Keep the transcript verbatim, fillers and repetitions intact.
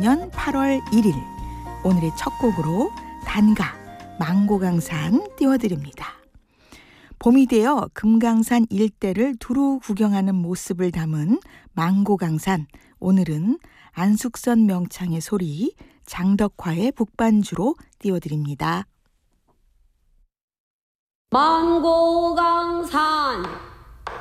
이천십육년 팔월 일일 오늘의 첫 곡으로 단가 망고강산 띄워드립니다. 봄이 되어 금강산 일대를 두루 구경하는 모습을 담은 망고강산, 오늘은 안숙선 명창의 소리, 장덕화의 북반주로 띄워드립니다. 망고강산